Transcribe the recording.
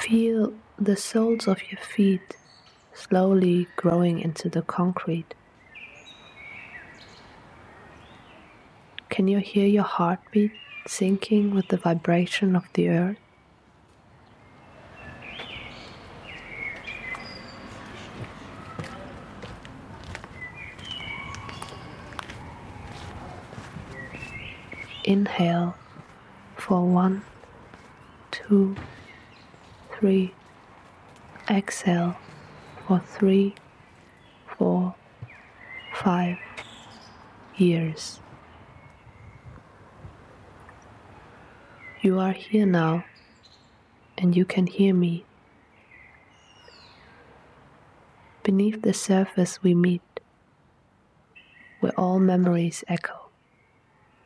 Feel the soles of your feet slowly growing into the concrete. Can you hear your heartbeat syncing with the vibration of the earth? Inhale for 1, 2, 3. Exhale for 3, 4, 5 years. You are here now, and you can hear me. Beneath the surface we meet, where all memories echo.